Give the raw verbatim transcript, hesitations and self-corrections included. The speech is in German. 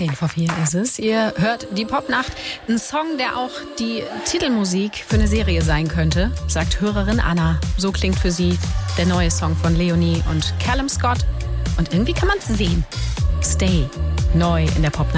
Zehn vor vier ist es. Ihr hört die Popnacht. Ein Song, der auch die Titelmusik für eine Serie sein könnte, sagt Hörerin Anna. So klingt für sie der neue Song von Leonie und Callum Scott. Und irgendwie kann man es sehen. Stay, neu in der Popnacht.